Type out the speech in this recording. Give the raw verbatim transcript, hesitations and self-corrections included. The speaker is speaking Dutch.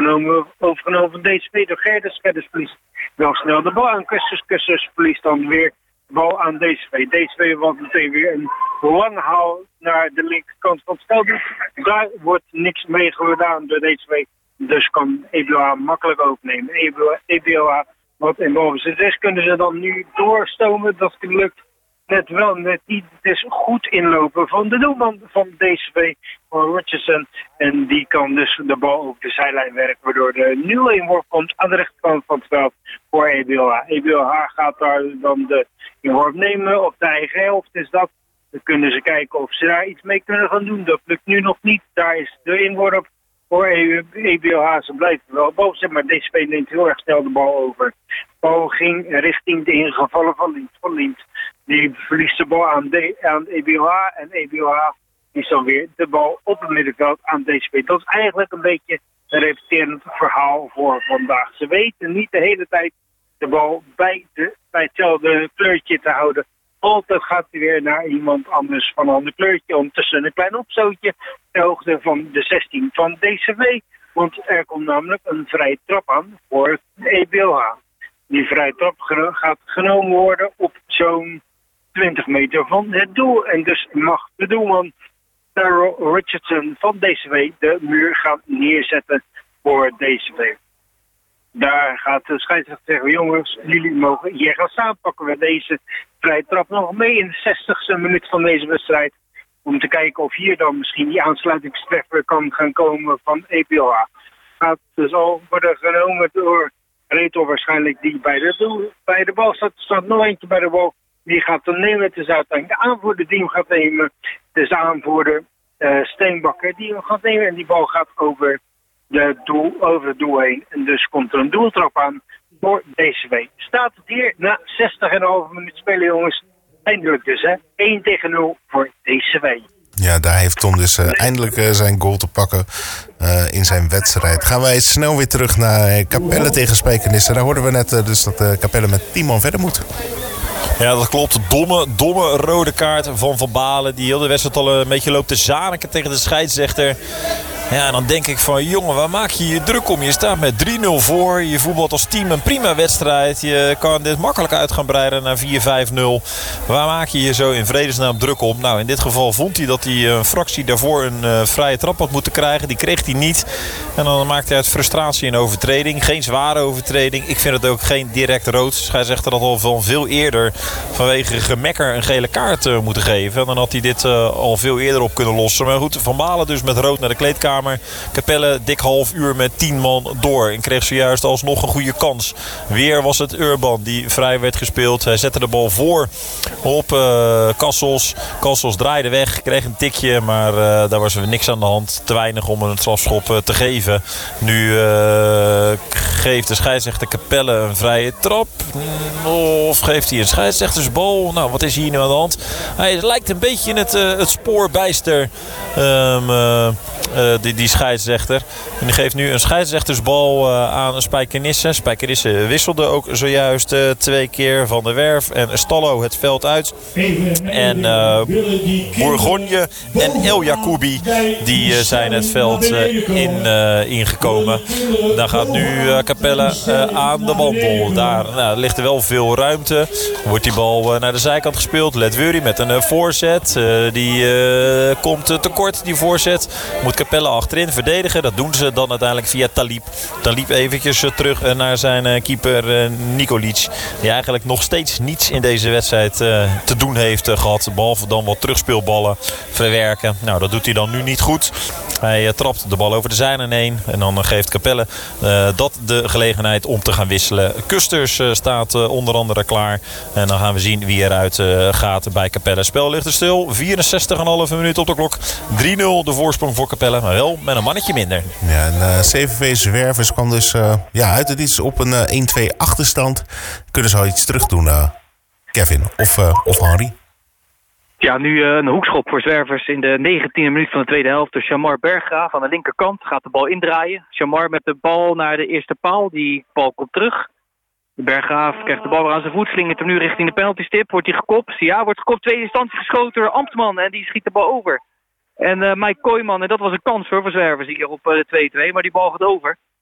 overgenomen, overgenomen van D C V door Gerders. Gerders verliest wel snel de bal aan Kussers. Kussers verliest dan weer de bal aan D C V. D C V wordt meteen weer een lange haal naar de linkerkant van het veld. Daar wordt niks mee gedaan door D C V. Dus kan E B O H makkelijk overnemen. E B O H wat in balbezit is, kunnen ze dan nu doorstomen. Dat lukt net wel, net niet. Het is goed inlopen van de doelman van D C V, van Richardson. En die kan dus de bal over de zijlijn werken, waardoor de nul inworp komt aan de rechterkant van het veld voor E B O H. E B O H gaat daar dan de inworp nemen op de eigen helft. Is dat. Dan kunnen ze kijken of ze daar iets mee kunnen gaan doen. Dat lukt nu nog niet. Daar is de inworp voor E B O H. Ze blijven wel boven zijn, maar D C V neemt heel erg snel de bal over. De bal ging richting de ingevallen van Lient. Van Lient. Die verliest de bal aan, de, aan E B O H en E B O H is dan weer de bal op het middenveld aan D C V. Dat is eigenlijk een beetje een repeterend verhaal voor vandaag. Ze weten niet de hele tijd de bal bij, de, bij hetzelfde kleurtje te houden. Altijd gaat hij weer naar iemand anders van een ander kleurtje. Ondertussen een klein opstootje ter hoogte van de zestien van D C V. Want er komt namelijk een vrije trap aan voor E B O H. Die vrije trap gaat genomen worden op zo'n twintig meter van het doel. En dus mag de doelman Daryl Richardson van D C V de muur gaan neerzetten voor D C V. Daar gaat de scheidsrechter zeggen, jongens, jullie mogen hier gaan staan. Pakken we deze vrije trap nog mee in de zestigste minuut van deze wedstrijd. Om te kijken of hier dan misschien die aansluitingstreffer kan gaan komen van E B O H. Gaat dus al worden genomen door Reto waarschijnlijk die bij de, doel, bij de bal staat. Er staat nog eentje bij de bal. Die gaat dan nemen. Het is uiteindelijk de aanvoerder die hem gaat nemen. Het is de aanvoerder uh, Steenbakker die hem gaat nemen. En die bal gaat over, de doel, over het doel heen. En dus komt er een doeltrap aan voor D C V. Staat het hier na zestig komma vijf minuut spelen, jongens. Eindelijk dus, hè. één tegen nul voor D C V. Ja, daar heeft Tom dus uh, eindelijk uh, zijn goal te pakken uh, in zijn wedstrijd. Gaan wij snel weer terug naar uh, Capelle tegen Spijkenisse. Daar hoorden we net uh, dus dat uh, Capelle met tien man verder moet. Ja, dat klopt. Domme, domme rode kaart van Van Balen. Die heel de wedstrijd al een beetje loopt te zaniken tegen de scheidsrechter. Ja, en dan denk ik van, jongen, waar maak je je druk om? Je staat met drie nul voor. Je voetbalt als team een prima wedstrijd. Je kan dit makkelijk uit gaan breiden naar vier vijf nul. Waar maak je je zo in vredesnaam druk om? Nou, in dit geval vond hij dat hij een fractie daarvoor een uh, vrije trap had moeten krijgen. Die kreeg hij niet. En dan maakt hij uit frustratie een overtreding. Geen zware overtreding. Ik vind het ook geen direct rood. Hij zegt dat al van veel eerder vanwege gemekker een gele kaart uh, moeten geven. En dan had hij dit uh, al veel eerder op kunnen lossen. Maar goed, Van Balen dus met rood naar de kleedkamer. Capelle dik half uur met tien man door. En kreeg zojuist alsnog een goede kans. Weer was het Urban die vrij werd gespeeld. Hij zette de bal voor op uh, Kassels. Kassels draaide weg. Kreeg een tikje. Maar uh, daar was er niks aan de hand. Te weinig om een strafschop uh, te geven. Nu uh, geeft de scheidsrechter Capelle een vrije trap. Of geeft hij een scheidsrechtersbal? Nou, wat is hier nu aan de hand? Hij lijkt een beetje in het, uh, het spoor bijster. Um, uh, uh, die, die scheidsrechter. En die geeft nu een scheidsrechtersbal uh, aan Spijkenisse. Spijkenisse wisselde ook zojuist uh, twee keer. Van der Werf en Stallo het veld uit. En uh, Bourgogne en El Jacoubi die uh, zijn het veld uh, in, uh, ingekomen. Dan gaat nu uh, Capelle uh, aan de wandel. Daar nou, ligt er wel veel ruimte. Wordt die bal uh, naar de zijkant gespeeld. Ledwuri met een uh, voorzet. Uh, die uh, komt uh, tekort, die voorzet. Moet Capelle achterin verdedigen. Dat doen ze dan uiteindelijk via Talib. Talib eventjes uh, terug uh, naar zijn uh, keeper uh, Nikolic. Die eigenlijk nog steeds niets in deze wedstrijd uh, te doen heeft uh, gehad. Behalve dan wat terugspeelballen verwerken. Nou, dat doet hij dan nu niet goed. Hij uh, trapt de bal over de zijnen heen. En dan uh, geeft Capelle uh, dat de gelegenheid om te gaan wisselen. Kusters uh, staat uh, onder andere klaar. En dan gaan we zien wie eruit uh, gaat bij Capelle. Spel ligt er stil. vierenzestig komma vijf minuut op de klok. drie nul de voorsprong voor Capelle. Maar wel met een mannetje minder. Ja, en uh, C V V Zwervers kwam dus uh, ja, uit het iets op een uh, één twee achterstand. Kunnen ze al iets terug doen, uh, Kevin of, uh, of Henry? Ja, nu uh, een hoekschop voor Zwervers in de negentiende minuut van de tweede helft. Dus Shamar Berggraaf aan de linkerkant gaat de bal indraaien. Shamar met de bal naar de eerste paal. Die bal komt terug. De Berggraaf krijgt de bal weer aan zijn voet. Slingert hem nu richting de penaltystip. Wordt hij gekopt? Ja, wordt gekopt. Tweede instantie geschoten door Ambtman. En die schiet de bal over. En uh, Mike Kooijman, en dat was een kans hoor, voor Zwervers hier op uh, de twee twee. Maar die bal gaat over.